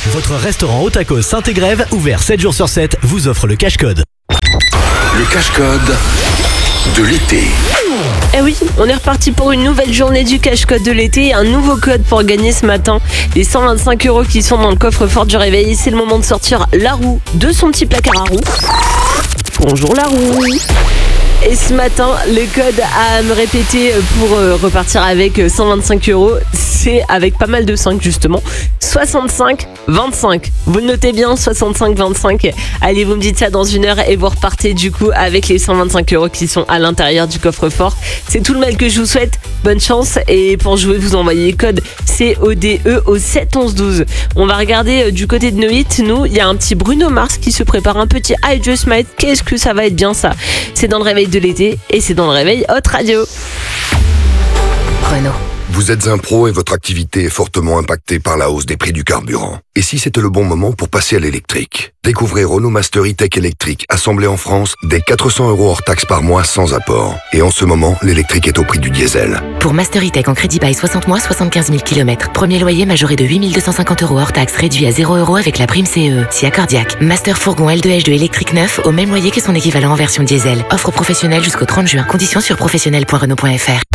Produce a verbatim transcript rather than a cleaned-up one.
Votre restaurant Haute-Tacos Saint-Égrève, ouvert sept jours sur sept, vous offre le cache-code. Le cache-code de l'été. Eh oui, on est reparti pour une nouvelle journée du cache-code de l'été. Un nouveau code pour gagner ce matin. Les cent vingt-cinq euros qui sont dans le coffre-fort du réveil. C'est le moment de sortir la roue de son petit placard à roues. Bonjour la roue. Et ce matin, le code à me répéter pour repartir avec cent vingt-cinq euros, c'est avec pas mal de cinq justement. soixante-cinq vingt-cinq. Vous le notez bien, soixante-cinq vingt-cinq. Allez, vous me dites ça dans une heure et vous repartez du coup avec les cent vingt-cinq euros qui sont à l'intérieur du coffre-fort. C'est tout le mal que je vous souhaite. Bonne chance. Et pour jouer, vous envoyez code C O D E au sept onze douze. On va regarder du côté de Noït. Nous, il y a un petit Bruno Mars qui se prépare un petit I Just Might. Qu'est-ce que ça va être bien ça? C'est dans le réveil de l'été et c'est dans le réveil Hot Radio. Renault. Vous êtes un pro et votre activité est fortement impactée par la hausse des prix du carburant. Et si c'était le bon moment pour passer à l'électrique? Découvrez Renault Master E-Tech électrique, assemblé en France, dès quatre cents euros hors taxe par mois sans apport. Et en ce moment, l'électrique est au prix du diesel. Pour Master E-Tech en crédit bail soixante mois, soixante-quinze mille kilomètres. Premier loyer majoré de huit mille deux cent cinquante euros hors taxe, réduit à zéro euros avec la prime C E E. Si accordiaque. Master Fourgon L deux H deux électrique neuf au même loyer que son équivalent en version diesel. Offre professionnelle jusqu'au trente juin. Conditions sur professionnel point renault point f r.